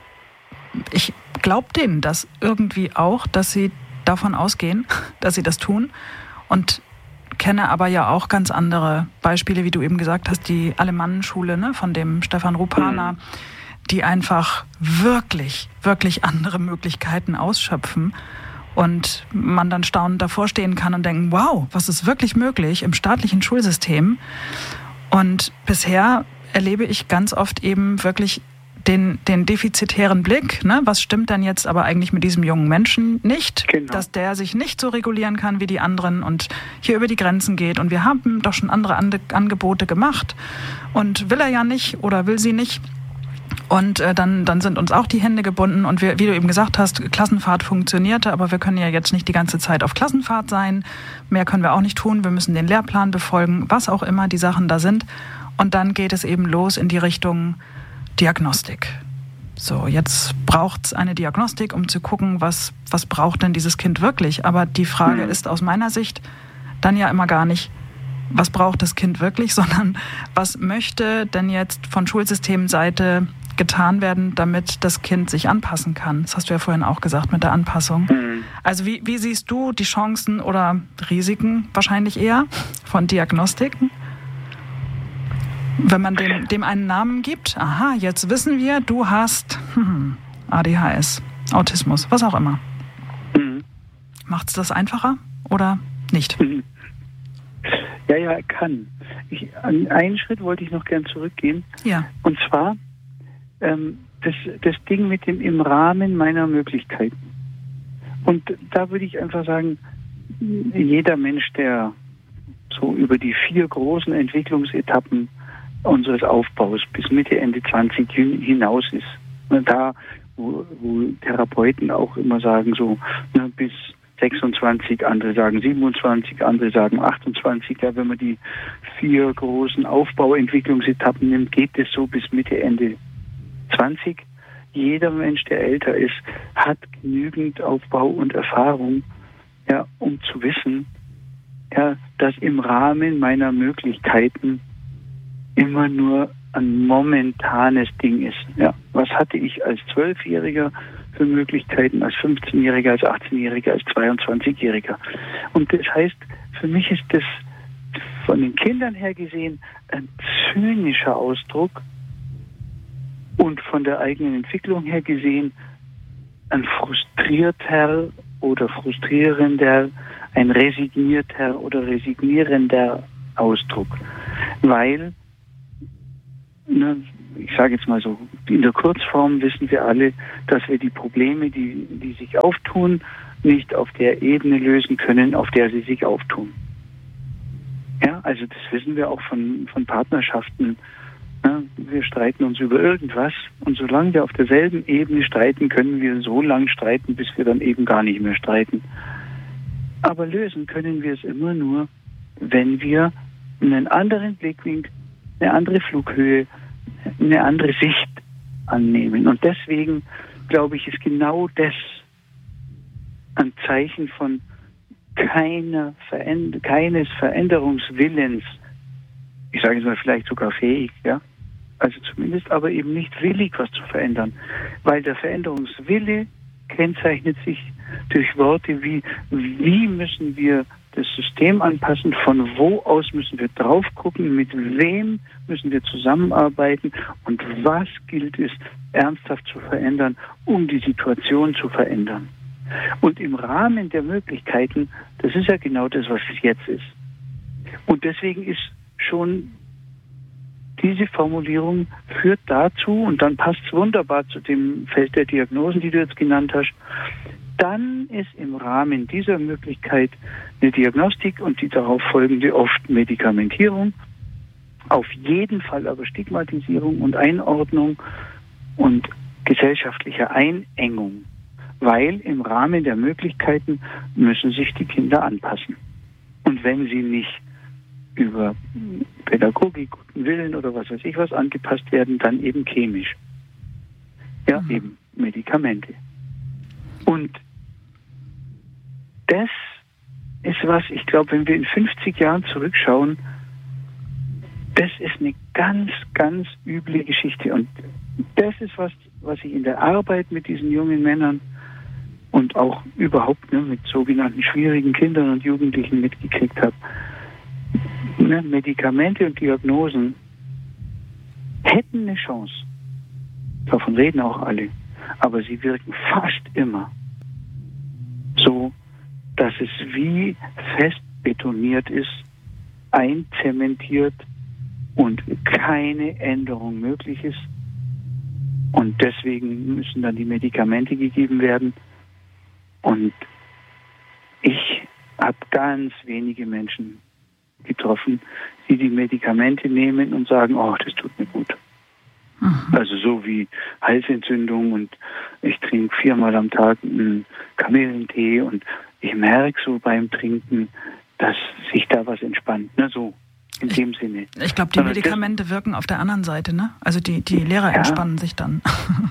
ich glaube denen das irgendwie auch, dass sie davon ausgehen, dass sie das tun. Und kenne aber ja auch ganz andere Beispiele, wie du eben gesagt hast, die Alemannenschule, ne, von dem Stefan Rupana, mhm. die einfach wirklich, wirklich andere Möglichkeiten ausschöpfen. Und man dann staunend davor stehen kann und denken, wow, was ist wirklich möglich im staatlichen Schulsystem? Und bisher erlebe ich ganz oft eben wirklich den, den defizitären Blick, ne? Was stimmt denn jetzt aber eigentlich mit diesem jungen Menschen nicht? Genau. Dass der sich nicht so regulieren kann wie die anderen und hier über die Grenzen geht. Und wir haben doch schon andere Angebote gemacht. Und will er ja nicht oder will sie nicht. Und äh, dann, dann sind uns auch die Hände gebunden und wir, wie du eben gesagt hast, Klassenfahrt funktionierte, aber wir können ja jetzt nicht die ganze Zeit auf Klassenfahrt sein. Mehr können wir auch nicht tun. Wir müssen den Lehrplan befolgen, was auch immer die Sachen da sind. Und dann geht es eben los in die Richtung Diagnostik. So, jetzt braucht es eine Diagnostik, um zu gucken, was, was braucht denn dieses Kind wirklich. Aber die Frage ist aus meiner Sicht dann ja immer gar nicht, was braucht das Kind wirklich, sondern was möchte denn jetzt von Schulsystemseite getan werden, damit das Kind sich anpassen kann. Das hast du ja vorhin auch gesagt mit der Anpassung. Mhm. Also wie, wie siehst du die Chancen oder Risiken wahrscheinlich eher von Diagnostiken? Wenn man dem, dem einen Namen gibt, aha, jetzt wissen wir, du hast hm, A D H S, Autismus, was auch immer. Mhm. Macht es das einfacher oder nicht? Mhm. Ja, ja, er kann. Ich, an einen Schritt wollte ich noch gern zurückgehen. Ja. Und zwar ähm, das, das Ding mit dem im Rahmen meiner Möglichkeiten. Und da würde ich einfach sagen, jeder Mensch, der so über die vier großen Entwicklungsetappen unseres Aufbaus bis Mitte, Ende zwanzig hinaus ist, da, wo, wo Therapeuten auch immer sagen, so ne, bis sechsundzwanzig, andere sagen siebenundzwanzig, andere sagen achtundzwanzig. Ja, wenn man die vier großen Aufbauentwicklungsetappen nimmt, geht es so bis Mitte, Ende zwanzig. Jeder Mensch, der älter ist, hat genügend Aufbau und Erfahrung, ja, um zu wissen, ja, dass im Rahmen meiner Möglichkeiten immer nur ein momentanes Ding ist. Ja, was hatte ich als Zwölfjähriger für Möglichkeiten, als fünfzehnjähriger, als achtzehnjähriger, als zweiundzwanzigjähriger. Und das heißt, für mich ist das von den Kindern her gesehen ein zynischer Ausdruck und von der eigenen Entwicklung her gesehen ein frustrierter oder frustrierender, ein resignierter oder resignierender Ausdruck. Weil, ne, ich sage jetzt mal so, in der Kurzform wissen wir alle, dass wir die Probleme, die, die sich auftun, nicht auf der Ebene lösen können, auf der sie sich auftun. Ja, also das wissen wir auch von, von Partnerschaften. Ja, wir streiten uns über irgendwas und solange wir auf derselben Ebene streiten, können wir so lange streiten, bis wir dann eben gar nicht mehr streiten. Aber lösen können wir es immer nur, wenn wir einen anderen Blickwinkel, eine andere Flughöhe, eine andere Sicht annehmen. Und deswegen, glaube ich, ist genau das ein Zeichen von keiner Veränder- keines Veränderungswillens, ich sage es mal vielleicht sogar fähig, ja, also zumindest aber eben nicht willig, was zu verändern, weil der Veränderungswille kennzeichnet sich durch Worte wie, wie müssen wir das System anpassen, von wo aus müssen wir drauf gucken, mit wem müssen wir zusammenarbeiten und was gilt es ernsthaft zu verändern, um die Situation zu verändern. Und im Rahmen der Möglichkeiten, das ist ja genau das, was es jetzt ist. Und deswegen ist schon diese Formulierung führt dazu, und dann passt es wunderbar zu dem Feld der Diagnosen, die du jetzt genannt hast, dann ist im Rahmen dieser Möglichkeit eine Diagnostik und die darauf folgende oft Medikamentierung, auf jeden Fall aber Stigmatisierung und Einordnung und gesellschaftliche Einengung, weil im Rahmen der Möglichkeiten müssen sich die Kinder anpassen. Und wenn sie nicht über Pädagogik, guten Willen oder was weiß ich was angepasst werden, dann eben chemisch. Ja, mhm. eben Medikamente. Und das ist was, ich glaube, wenn wir in fünfzig Jahren zurückschauen, das ist eine ganz, ganz üble Geschichte. Und das ist was, was ich in der Arbeit mit diesen jungen Männern und auch überhaupt ne, mit sogenannten schwierigen Kindern und Jugendlichen mitgekriegt habe. Ne, Medikamente und Diagnosen hätten eine Chance. Davon reden auch alle. Aber sie wirken fast immer so, dass es wie fest betoniert ist, einzementiert und keine Änderung möglich ist. Und deswegen müssen dann die Medikamente gegeben werden. Und ich habe ganz wenige Menschen getroffen, die die Medikamente nehmen und sagen, oh, das tut mir gut. Mhm. Also so wie Halsentzündung und ich trinke viermal am Tag einen Kamillentee und ich merke so beim Trinken, dass sich da was entspannt. Ne, so in ich, dem Sinne. Ich glaube, die Medikamente das, wirken auf der anderen Seite, ne? Also die, die Lehrer ja. entspannen sich dann.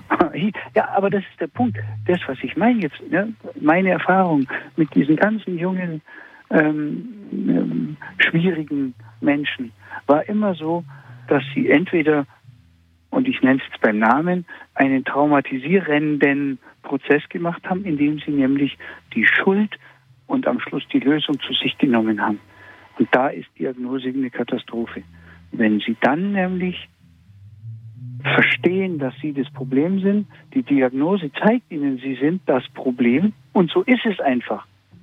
Ja, aber das ist der Punkt. Das, was ich meine jetzt, ne? Meine Erfahrung mit diesen ganzen jungen, ähm, ähm, schwierigen Menschen war immer so, dass sie entweder, und ich nenne es jetzt beim Namen, einen traumatisierenden Prozess gemacht haben, indem sie nämlich die Schuld und am Schluss die Lösung zu sich genommen haben. Und da ist Diagnose eine Katastrophe. Wenn sie dann nämlich verstehen, dass sie das Problem sind, die Diagnose zeigt ihnen, sie sind das Problem und so ist es einfach.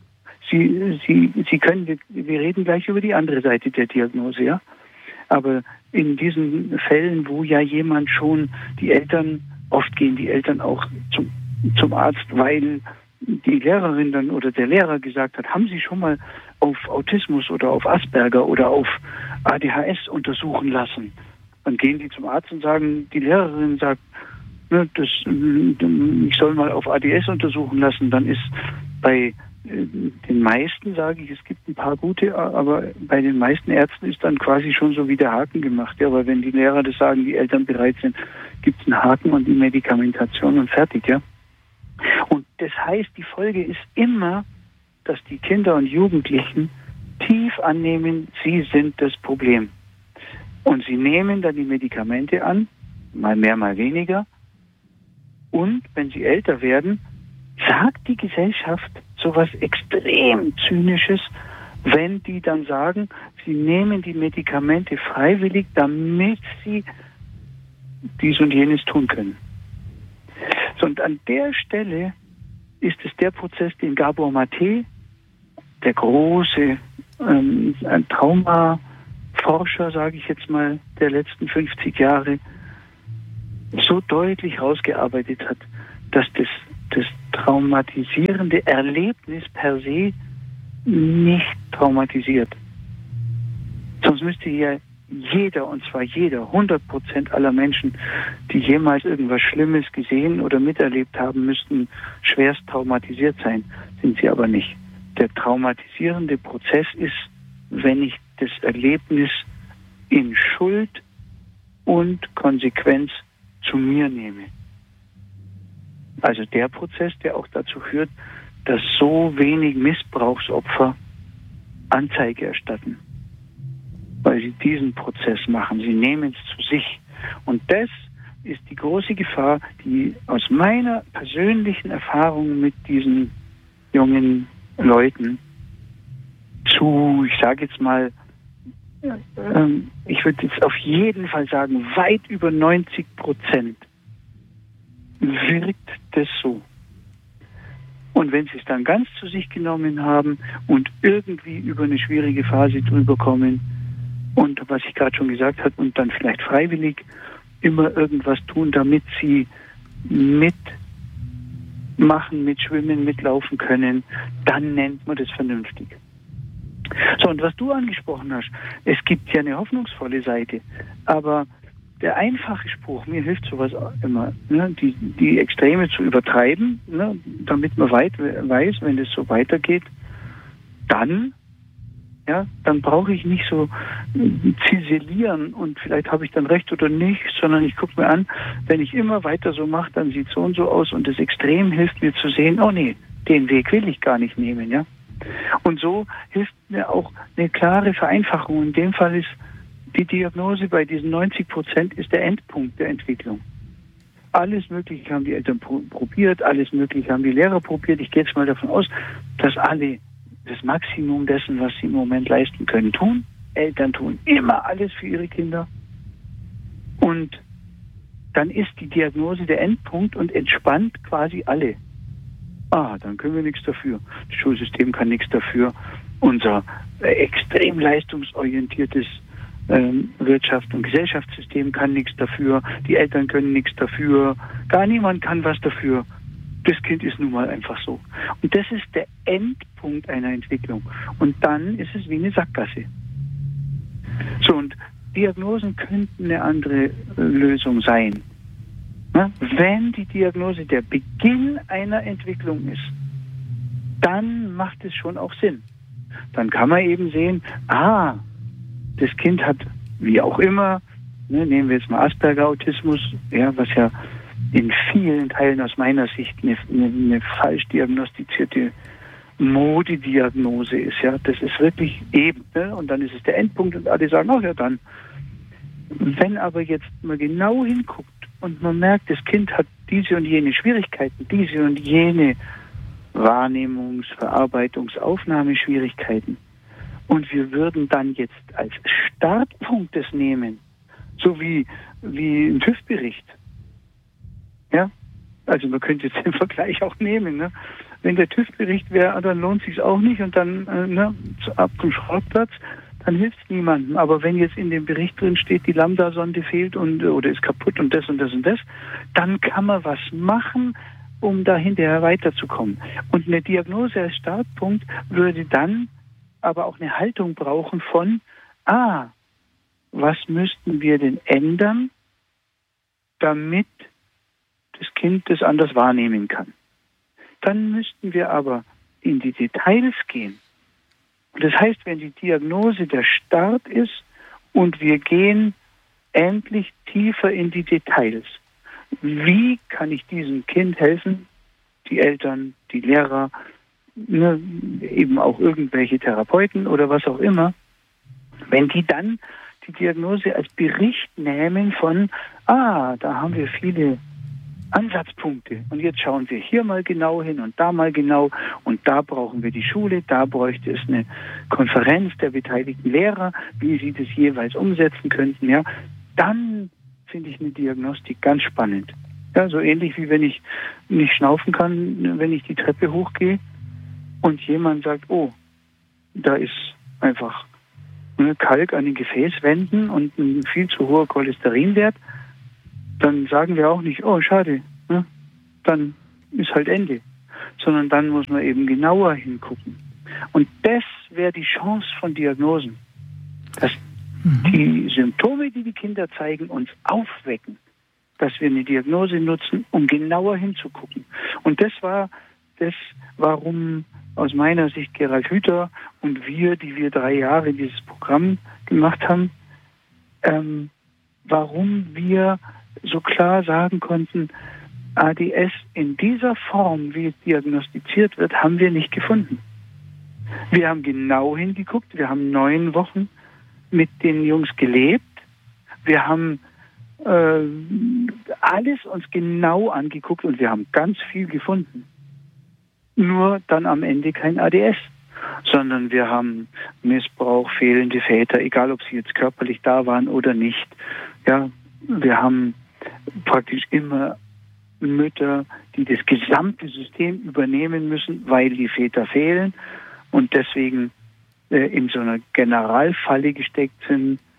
Sie, sie, sie können, wir, wir reden gleich über die andere Seite der Diagnose, ja. Aber in diesen Fällen, wo ja jemand schon, die Eltern, oft gehen die Eltern auch zum, zum Arzt, weil die Lehrerin dann oder der Lehrer gesagt hat, haben Sie schon mal auf Autismus oder auf Asperger oder auf A D H S untersuchen lassen? Dann gehen die zum Arzt und sagen, die Lehrerin sagt, ne, das, ich soll mal auf A D S untersuchen lassen. Dann ist bei den meisten, sage ich, es gibt ein paar gute, aber bei den meisten Ärzten ist dann quasi schon so wie der Haken gemacht. Ja, aber wenn die Lehrer das sagen, die Eltern bereit sind, gibt es einen Haken und die Medikamentation und fertig, ja. Und das heißt, die Folge ist immer, dass die Kinder und Jugendlichen tief annehmen, sie sind das Problem. Und sie nehmen dann die Medikamente an, mal mehr, mal weniger. Und wenn sie älter werden, sagt die Gesellschaft sowas extrem Zynisches, wenn die dann sagen, sie nehmen die Medikamente freiwillig, damit sie dies und jenes tun können. So, und an der Stelle ist es der Prozess, den Gabor Mate, der große ähm, ein Traumaforscher, sage ich jetzt mal, der letzten fünfzig Jahre, so deutlich rausgearbeitet hat, dass das, das traumatisierende Erlebnis per se nicht traumatisiert. Sonst müsste ja jeder, und zwar jeder, hundert Prozent aller Menschen, die jemals irgendwas Schlimmes gesehen oder miterlebt haben, müssten schwerst traumatisiert sein. Sind sie aber nicht. Der traumatisierende Prozess ist, wenn ich das Erlebnis in Schuld und Konsequenz zu mir nehme. Also der Prozess, der auch dazu führt, dass so wenig Missbrauchsopfer Anzeige erstatten. Weil sie diesen Prozess machen. Sie nehmen es zu sich. Und das ist die große Gefahr, die aus meiner persönlichen Erfahrung mit diesen jungen Leuten zu, ich sage jetzt mal, ähm, ich würde jetzt auf jeden Fall sagen, weit über neunzig Prozent wirkt das so. Und wenn sie es dann ganz zu sich genommen haben und irgendwie über eine schwierige Phase drüber kommen, und was ich gerade schon gesagt habe, und dann vielleicht freiwillig immer irgendwas tun, damit sie mitmachen, mitschwimmen, mitlaufen können, dann nennt man das vernünftig. So, und was du angesprochen hast, es gibt ja eine hoffnungsvolle Seite, aber der einfache Spruch, mir hilft sowas immer, ne, die, die Extreme zu übertreiben, ne, damit man weit weiß, wenn es so weitergeht, dann, ja, dann brauche ich nicht so ziselieren und vielleicht habe ich dann recht oder nicht, sondern ich gucke mir an, wenn ich immer weiter so mache, dann sieht es so und so aus und das Extrem hilft mir zu sehen, oh nee, den Weg will ich gar nicht nehmen, ja. Und so hilft mir auch eine klare Vereinfachung. In dem Fall ist die Diagnose bei diesen neunzig Prozent ist der Endpunkt der Entwicklung. Alles Mögliche haben die Eltern probiert, alles Mögliche haben die Lehrer probiert. Ich gehe jetzt mal davon aus, dass alle das Maximum dessen, was sie im Moment leisten können, tun. Eltern tun immer alles für ihre Kinder. Und dann ist die Diagnose der Endpunkt und entspannt quasi alle. Ah, dann können wir nichts dafür. Das Schulsystem kann nichts dafür. Unser äh, extrem leistungsorientiertes ähm, Wirtschafts- und Gesellschaftssystem kann nichts dafür. Die Eltern können nichts dafür. Gar niemand kann was dafür. Das Kind ist nun mal einfach so. Und das ist der Endpunkt einer Entwicklung. Und dann ist es wie eine Sackgasse. So, und Diagnosen könnten eine andere äh, Lösung sein. Wenn die Diagnose der Beginn einer Entwicklung ist, dann macht es schon auch Sinn. Dann kann man eben sehen, ah, das Kind hat, wie auch immer, ne, nehmen wir jetzt mal Asperger-Autismus, ja, was ja in vielen Teilen aus meiner Sicht eine, eine, eine falsch diagnostizierte Modediagnose ist. Ja, das ist wirklich eben, ne, und dann ist es der Endpunkt und alle sagen, ach ja, dann. Wenn aber jetzt mal genau hinguckt, und man merkt, das Kind hat diese und jene Schwierigkeiten, diese und jene Wahrnehmungs-, Verarbeitungs-, Aufnahmeschwierigkeiten. Und wir würden dann jetzt als Startpunkt das nehmen, so wie, wie ein TÜV-Bericht. Ja? Also man könnte jetzt den Vergleich auch nehmen. Ne? Wenn der TÜV-Bericht wäre, dann lohnt es sich auch nicht und dann äh, ne, ab zum Schrottplatz. Dann hilft es niemandem. Aber wenn jetzt in dem Bericht drin steht, die Lambda-Sonde fehlt und oder ist kaputt und das und das und das, dann kann man was machen, um da hinterher weiterzukommen. Und eine Diagnose als Startpunkt würde dann aber auch eine Haltung brauchen von, ah, was müssten wir denn ändern, damit das Kind das anders wahrnehmen kann. Dann müssten wir aber in die Details gehen. Das heißt, wenn die Diagnose der Start ist und wir gehen endlich tiefer in die Details. Wie kann ich diesem Kind helfen? Die Eltern, die Lehrer, ne, eben auch irgendwelche Therapeuten oder was auch immer. Wenn die dann die Diagnose als Bericht nehmen von, ah, da haben wir viele Ansatzpunkte und jetzt schauen wir hier mal genau hin und da mal genau und da brauchen wir die Schule, da bräuchte es eine Konferenz der beteiligten Lehrer, wie sie das jeweils umsetzen könnten, ja, dann finde ich eine Diagnostik ganz spannend. Ja, so ähnlich wie wenn ich nicht schnaufen kann, wenn ich die Treppe hochgehe und jemand sagt, oh, da ist einfach ne, Kalk an den Gefäßwänden und ein viel zu hoher Cholesterinwert, dann sagen wir auch nicht, oh, schade, ne? Dann ist halt Ende. Sondern dann muss man eben genauer hingucken. Und das wäre die Chance von Diagnosen. Dass mhm. die Symptome, die die Kinder zeigen, uns aufwecken. Dass wir eine Diagnose nutzen, um genauer hinzugucken. Und das war das, warum aus meiner Sicht Gerald Hüther und wir, die wir drei Jahre dieses Programm gemacht haben, ähm, warum wir so klar sagen konnten, A D S in dieser Form, wie es diagnostiziert wird, haben wir nicht gefunden. Wir haben genau hingeguckt, wir haben neun Wochen mit den Jungs gelebt, wir haben äh, alles uns genau angeguckt und wir haben ganz viel gefunden. Nur dann am Ende kein A D S, sondern wir haben Missbrauch, fehlende Väter, egal ob sie jetzt körperlich da waren oder nicht. Ja, wir haben praktisch immer Mütter, die das gesamte System übernehmen müssen, weil die Väter fehlen und deswegen äh, in so einer Generalfalle gesteckt sind,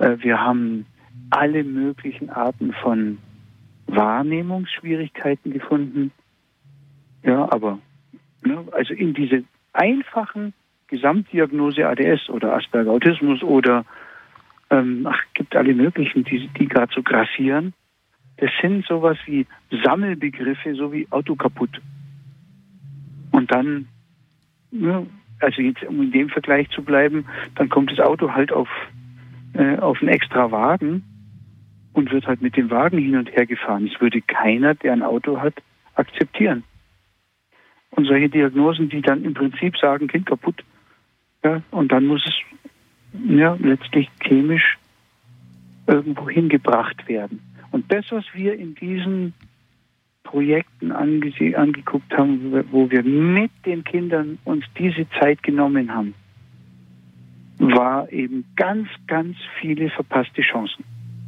Äh, wir haben alle möglichen Arten von Wahrnehmungsschwierigkeiten gefunden. Ja, aber ne, also in diese einfachen Gesamtdiagnose A D S oder Asperger Autismus oder ähm, ach, gibt alle möglichen, die, die gerade so grassieren. Das sind sowas wie Sammelbegriffe, so wie Auto kaputt. Und dann, ne, also jetzt um in dem Vergleich zu bleiben, dann kommt das Auto halt auf, äh, auf einen extra Wagen und wird halt mit dem Wagen hin und her gefahren. Das würde keiner, der ein Auto hat, akzeptieren. Und solche Diagnosen, die dann im Prinzip sagen, Kind kaputt, ja, und dann muss es ja letztlich chemisch irgendwo hingebracht werden. Und das, was wir in diesen Projekten ange- angeguckt haben, wo wir mit den Kindern uns diese Zeit genommen haben, war eben ganz, ganz viele verpasste Chancen.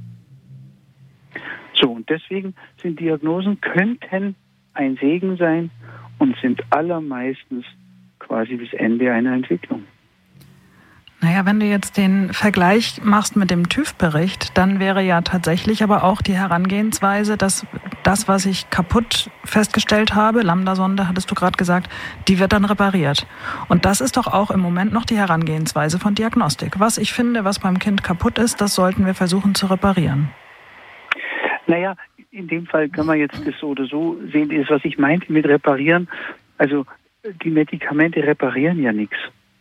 So, und deswegen sind Diagnosen, könnten ein Segen sein und sind allermeistens quasi das Ende einer Entwicklung. Naja, wenn du jetzt den Vergleich machst mit dem TÜV-Bericht, dann wäre ja tatsächlich aber auch die Herangehensweise, dass das, was ich kaputt festgestellt habe, Lambda-Sonde, hattest du gerade gesagt, die wird dann repariert. Und das ist doch auch im Moment noch die Herangehensweise von Diagnostik. Was ich finde, was beim Kind kaputt ist, das sollten wir versuchen zu reparieren. Naja, in dem Fall kann man jetzt das so oder so sehen, das, was ich meinte mit reparieren. Also die Medikamente reparieren ja nichts.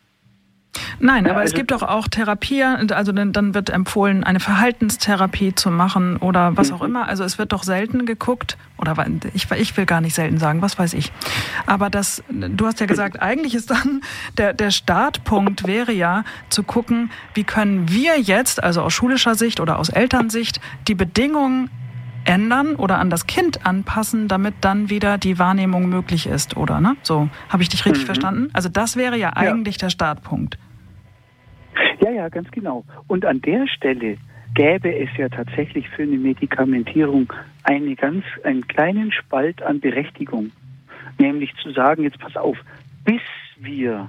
Nein, aber ja, also es gibt doch auch Therapie, also dann, dann wird empfohlen, eine Verhaltenstherapie zu machen oder was mhm. auch immer. Also es wird doch selten geguckt, oder ich, ich will gar nicht selten sagen, was weiß ich. Aber das, du hast ja gesagt, eigentlich ist dann der, der Startpunkt wäre ja zu gucken, wie können wir jetzt, also aus schulischer Sicht oder aus Elternsicht, die Bedingungen ändern oder an das Kind anpassen, damit dann wieder die Wahrnehmung möglich ist, oder? Ne? So, habe ich dich richtig mhm. verstanden? Also das wäre ja eigentlich ja. der Startpunkt. Ja, ja, ganz genau. Und an der Stelle gäbe es ja tatsächlich für eine Medikamentierung eine ganz, einen kleinen Spalt an Berechtigung. Nämlich zu sagen, jetzt pass auf, bis wir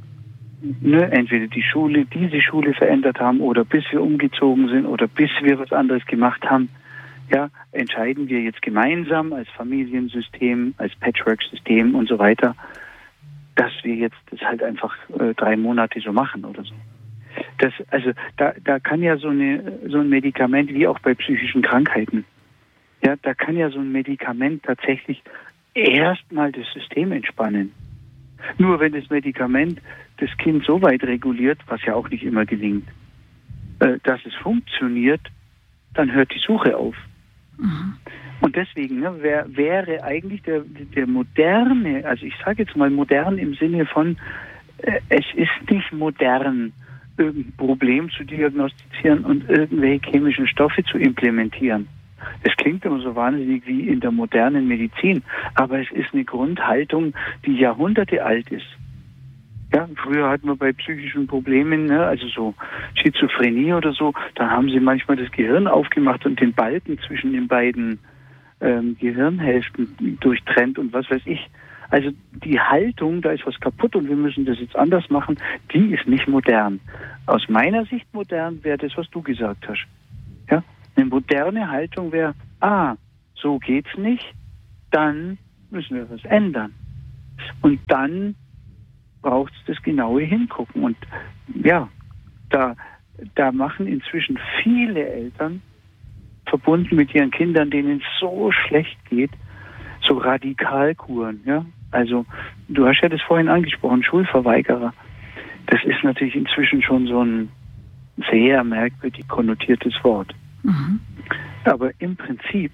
ne, entweder die Schule, diese Schule verändert haben oder bis wir umgezogen sind oder bis wir was anderes gemacht haben, ja, entscheiden wir jetzt gemeinsam als Familiensystem, als Patchwork-System und so weiter, dass wir jetzt das halt einfach äh, drei Monate so machen oder so. Das, also da, da kann ja so, eine, so ein Medikament, wie auch bei psychischen Krankheiten, ja, da kann ja so ein Medikament tatsächlich erstmal das System entspannen. Nur wenn das Medikament das Kind so weit reguliert, was ja auch nicht immer gelingt, äh, dass es funktioniert, dann hört die Suche auf. Mhm. Und deswegen ne, wär, wäre eigentlich der, der moderne, also ich sage jetzt mal modern im Sinne von, äh, es ist nicht modern, irgendein Problem zu diagnostizieren und irgendwelche chemischen Stoffe zu implementieren. Das klingt immer so wahnsinnig wie in der modernen Medizin, aber es ist eine Grundhaltung, die Jahrhunderte alt ist. Ja, früher hatten wir bei psychischen Problemen, ne, also so Schizophrenie oder so, da haben sie manchmal das Gehirn aufgemacht und den Balken zwischen den beiden ähm, Gehirnhälften durchtrennt und was weiß ich. Also die Haltung, da ist was kaputt und wir müssen das jetzt anders machen, die ist nicht modern. Aus meiner Sicht modern wäre das, was du gesagt hast. Ja, eine moderne Haltung wäre, ah, so geht's nicht, dann müssen wir was ändern. Und dann braucht es das genaue Hingucken. Und ja, da, da machen inzwischen viele Eltern, verbunden mit ihren Kindern, denen es so schlecht geht, so Radikalkuren. Ja? Also du hast ja das vorhin angesprochen, Schulverweigerer. Das ist natürlich inzwischen schon so ein sehr merkwürdig konnotiertes Wort. Mhm. Aber im Prinzip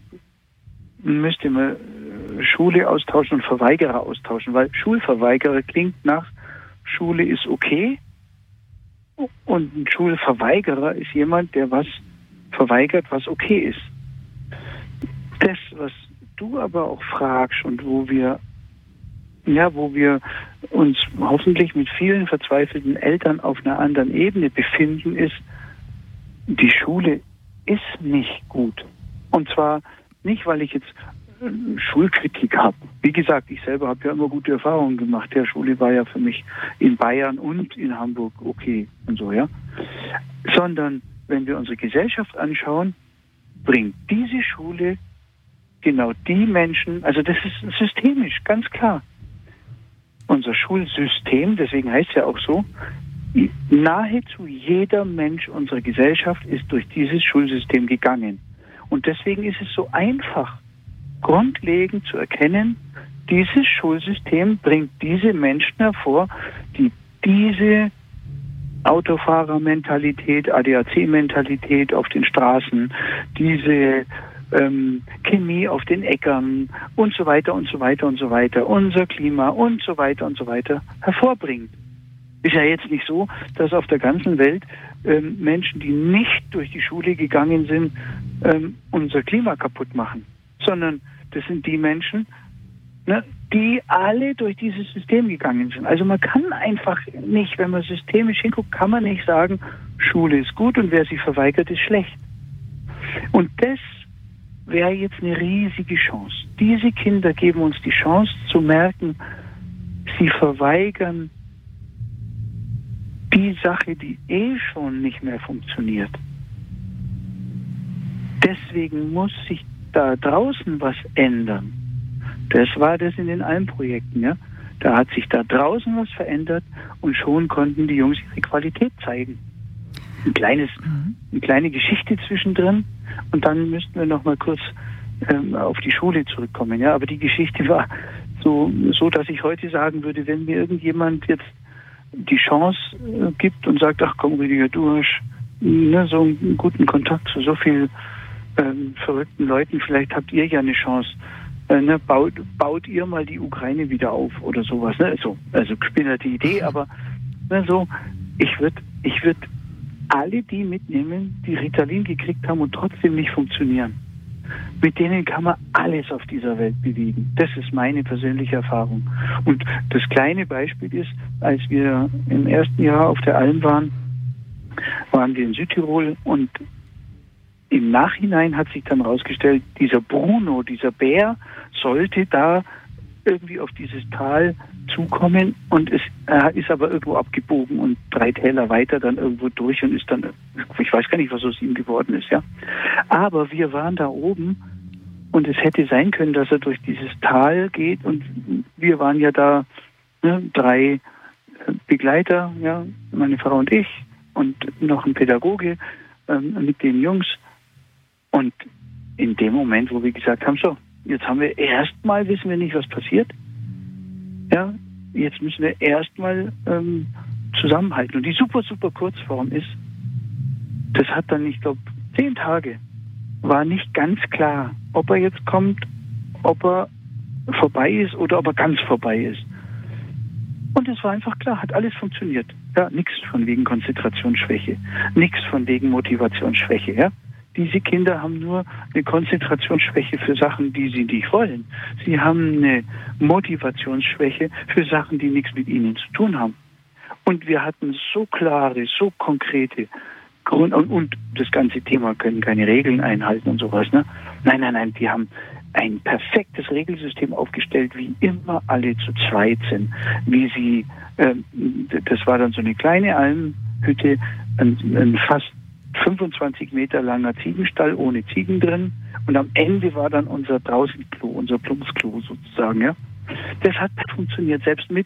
müsste man Schule austauschen und Verweigerer austauschen, weil Schulverweigerer klingt nach Schule ist okay und ein Schulverweigerer ist jemand, der was verweigert, was okay ist. Das, was du aber auch fragst und wo wir ja, wo wir uns hoffentlich mit vielen verzweifelten Eltern auf einer anderen Ebene befinden, ist, die Schule ist nicht gut. Und zwar nicht, weil ich jetzt Schulkritik habe. Wie gesagt, ich selber habe ja immer gute Erfahrungen gemacht. Der Schule war ja für mich in Bayern und in Hamburg okay und so, ja. Sondern wenn wir unsere Gesellschaft anschauen, bringt diese Schule genau die Menschen, also das ist systemisch, ganz klar. Unser Schulsystem, deswegen heißt es ja auch so, nahezu jeder Mensch unserer Gesellschaft ist durch dieses Schulsystem gegangen. Und deswegen ist es so einfach, grundlegend zu erkennen, dieses Schulsystem bringt diese Menschen hervor, die diese Autofahrermentalität, A D A C-Mentalität auf den Straßen, diese ähm, Chemie auf den Äckern und so weiter und so weiter und so weiter, unser Klima und so weiter und so weiter hervorbringt. Ist ja jetzt nicht so, dass auf der ganzen Welt ähm, Menschen, die nicht durch die Schule gegangen sind, ähm, unser Klima kaputt machen, sondern das sind die Menschen, ne, die alle durch dieses System gegangen sind. Also man kann einfach nicht, wenn man systemisch hinguckt, kann man nicht sagen, Schule ist gut und wer sie verweigert, ist schlecht. Und das wäre jetzt eine riesige Chance. Diese Kinder geben uns die Chance zu merken, sie verweigern die Sache, die eh schon nicht mehr funktioniert. Deswegen muss sich da draußen was ändern. Das war das in den Almprojekten, ja. Da hat sich da draußen was verändert und schon konnten die Jungs ihre Qualität zeigen. Ein kleines, eine kleine Geschichte zwischendrin und dann müssten wir noch mal kurz ähm, auf die Schule zurückkommen, ja. Aber die Geschichte war so, so, dass ich heute sagen würde, wenn mir irgendjemand jetzt die Chance äh, gibt und sagt, ach komm Rüdiger, du hast ne, so einen guten Kontakt zu so vielen ähm, verrückten Leuten, vielleicht habt ihr ja eine Chance. Äh, ne, baut, baut ihr mal die Ukraine wieder auf oder sowas. Ne? So, also spinnerte Idee, aber ne, so, ich würde ich würd alle die mitnehmen, die Ritalin gekriegt haben und trotzdem nicht funktionieren. Mit denen kann man alles auf dieser Welt bewegen. Das ist meine persönliche Erfahrung. Und das kleine Beispiel ist, als wir im ersten Jahr auf der Alm waren, waren wir in Südtirol und im Nachhinein hat sich dann herausgestellt, dieser Bruno, dieser Bär, sollte da irgendwie auf dieses Tal zukommen und es er ist aber irgendwo abgebogen und drei Täler weiter dann irgendwo durch und ist dann, ich weiß gar nicht, was aus ihm geworden ist, ja. Aber wir waren da oben und es hätte sein können, dass er durch dieses Tal geht und wir waren ja da ne, drei Begleiter, ja, meine Frau und ich und noch ein Pädagoge ähm, mit den Jungs. Und in dem Moment, wo wir gesagt haben, so, jetzt haben wir erstmal, wissen wir nicht, was passiert. Ja, jetzt müssen wir erstmal ähm, zusammenhalten. Und die super, super Kurzform ist, das hat dann, ich glaube, zehn Tage, war nicht ganz klar, ob er jetzt kommt, ob er vorbei ist oder ob er ganz vorbei ist. Und es war einfach klar, hat alles funktioniert. Ja, nichts von wegen Konzentrationsschwäche, nichts von wegen Motivationsschwäche, ja. Diese Kinder haben nur eine Konzentrationsschwäche für Sachen, die sie nicht wollen. Sie haben eine Motivationsschwäche für Sachen, die nichts mit ihnen zu tun haben. Und wir hatten so klare, so konkrete Grund und, und das ganze Thema können keine Regeln einhalten und sowas. Ne? Nein, nein, nein, die haben ein perfektes Regelsystem aufgestellt, wie immer alle zu zweit sind. Wie sie, äh, das war dann so eine kleine Almhütte, ein, ein fast fünfundzwanzig Meter langer Ziegenstall ohne Ziegen drin und am Ende war dann unser Draußenklo, unser Plumpsklo sozusagen, ja. Das hat funktioniert, selbst mit